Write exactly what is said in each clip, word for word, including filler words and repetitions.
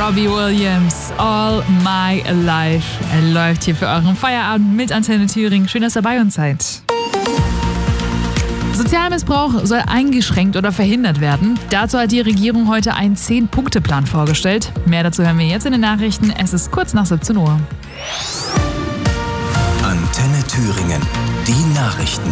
Robbie Williams, All My Life. Er läuft hier für euren Feierabend mit Antenne Thüringen. Schön, dass ihr bei uns seid. Sozialmissbrauch soll eingeschränkt oder verhindert werden. Dazu hat die Regierung heute einen zehn-Punkte-Plan vorgestellt. Mehr dazu hören wir jetzt in den Nachrichten. Es ist kurz nach siebzehn Uhr. Antenne Thüringen, die Nachrichten.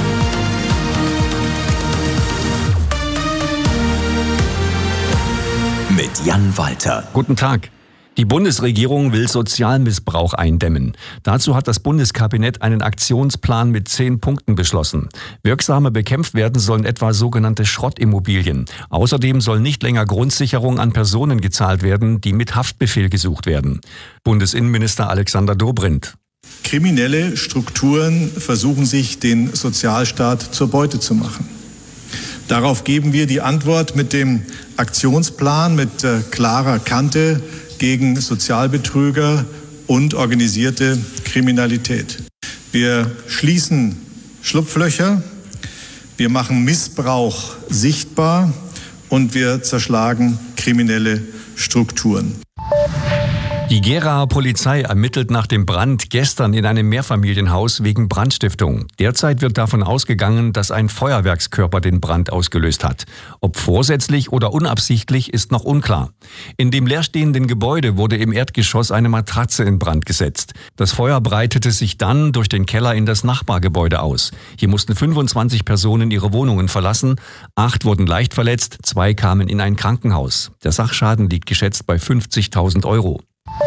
Mit Jan Walter. Guten Tag. Die Bundesregierung will Sozialmissbrauch eindämmen. Dazu hat das Bundeskabinett einen Aktionsplan mit zehn Punkten beschlossen. Wirksamer bekämpft werden sollen etwa sogenannte Schrottimmobilien. Außerdem soll nicht länger Grundsicherung an Personen gezahlt werden, die mit Haftbefehl gesucht werden. Bundesinnenminister Alexander Dobrindt. Kriminelle Strukturen versuchen sich, den Sozialstaat zur Beute zu machen. Darauf geben wir die Antwort mit dem Aktionsplan mit äh, klarer Kante gegen Sozialbetrüger und organisierte Kriminalität. Wir schließen Schlupflöcher, wir machen Missbrauch sichtbar und wir zerschlagen kriminelle Strukturen. Die Geraer Polizei ermittelt nach dem Brand gestern in einem Mehrfamilienhaus wegen Brandstiftung. Derzeit wird davon ausgegangen, dass ein Feuerwerkskörper den Brand ausgelöst hat. Ob vorsätzlich oder unabsichtlich, ist noch unklar. In dem leerstehenden Gebäude wurde im Erdgeschoss eine Matratze in Brand gesetzt. Das Feuer breitete sich dann durch den Keller in das Nachbargebäude aus. Hier mussten fünfundzwanzig Personen ihre Wohnungen verlassen. Acht wurden leicht verletzt, zwei kamen in ein Krankenhaus. Der Sachschaden liegt geschätzt bei fünfzigtausend Euro.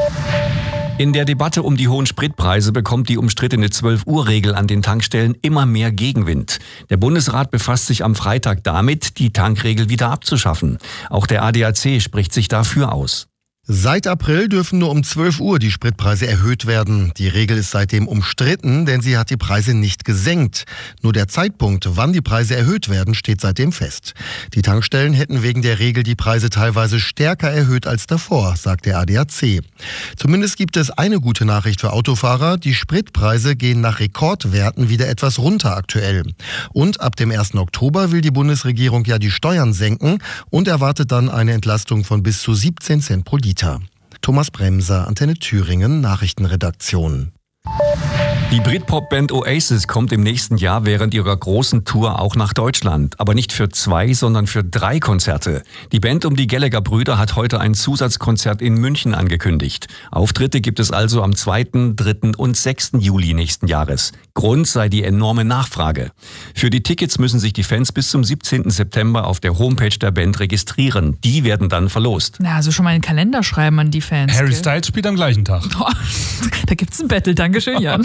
In der Debatte um die hohen Spritpreise bekommt die umstrittene zwölf-Uhr-Regel an den Tankstellen immer mehr Gegenwind. Der Bundesrat befasst sich am Freitag damit, die Tankregel wieder abzuschaffen. Auch der A D A C spricht sich dafür aus. Seit April dürfen nur um zwölf Uhr die Spritpreise erhöht werden. Die Regel ist seitdem umstritten, denn sie hat die Preise nicht gesenkt. Nur der Zeitpunkt, wann die Preise erhöht werden, steht seitdem fest. Die Tankstellen hätten wegen der Regel die Preise teilweise stärker erhöht als davor, sagt der A D A C. Zumindest gibt es eine gute Nachricht für Autofahrer. Die Spritpreise gehen nach Rekordwerten wieder etwas runter aktuell. Und ab dem ersten Oktober will die Bundesregierung ja die Steuern senken und erwartet dann eine Entlastung von bis zu siebzehn Cent pro Liter. Thomas Bremser, Antenne Thüringen, Nachrichtenredaktion. Die Britpop-Band Oasis kommt im nächsten Jahr während ihrer großen Tour auch nach Deutschland. Aber nicht für zwei, sondern für drei Konzerte. Die Band um die Gallagher-Brüder hat heute ein Zusatzkonzert in München angekündigt. Auftritte gibt es also am zweiten, dritten und sechsten Juli nächsten Jahres. Grund sei die enorme Nachfrage. Für die Tickets müssen sich die Fans bis zum siebzehnten September auf der Homepage der Band registrieren. Die werden dann verlost. Na, also schon mal einen Kalender schreiben an die Fans. Harry gell? Styles spielt am gleichen Tag. Boah, da gibt's ein Battle. Dankeschön, Jan.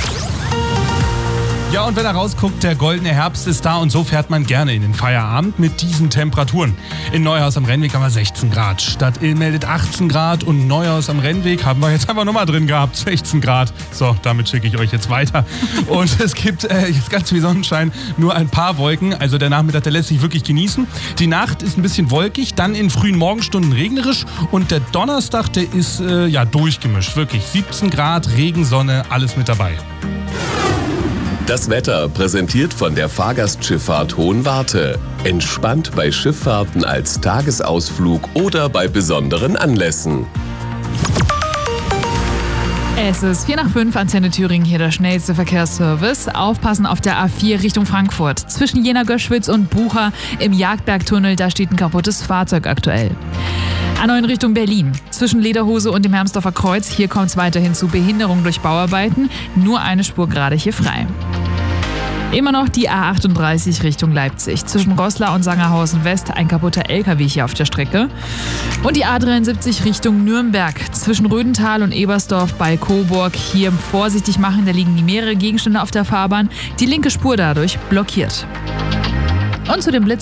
Ja, und wenn er rausguckt, der goldene Herbst ist da und so fährt man gerne in den Feierabend mit diesen Temperaturen. In Neuhaus am Rennweg haben wir sechzehn Grad. Stadt Ill meldet achtzehn Grad und Neuhaus am Rennweg haben wir jetzt einfach nochmal drin gehabt, sechzehn Grad. So, damit schicke ich euch jetzt weiter. Und es gibt äh, jetzt ganz viel Sonnenschein, nur ein paar Wolken. Also der Nachmittag, der lässt sich wirklich genießen. Die Nacht ist ein bisschen wolkig, dann in frühen Morgenstunden regnerisch und der Donnerstag, der ist äh, ja durchgemischt. Wirklich siebzehn Grad, Regen, Sonne, alles mit dabei. Das Wetter präsentiert von der Fahrgastschifffahrt Hohenwarte. Entspannt bei Schifffahrten als Tagesausflug oder bei besonderen Anlässen. Es ist vier nach fünf, Antenne Thüringen, hier der schnellste Verkehrsservice. Aufpassen auf der A vier Richtung Frankfurt. Zwischen Jena-Göschwitz und Bucha im Jagdbergtunnel, da steht ein kaputtes Fahrzeug aktuell. A neun Richtung Berlin. Zwischen Lederhose und dem Hermsdorfer Kreuz, hier kommt es weiterhin zu Behinderung durch Bauarbeiten. Nur eine Spur gerade hier frei. Immer noch die A achtunddreißig Richtung Leipzig. Zwischen Roßla und Sangerhausen West ein kaputter L K W hier auf der Strecke. Und die A dreiundsiebzig Richtung Nürnberg. Zwischen Rödental und Ebersdorf bei Coburg. Hier vorsichtig machen, da liegen mehrere Gegenstände auf der Fahrbahn. Die linke Spur dadurch blockiert. Und zu dem Blitz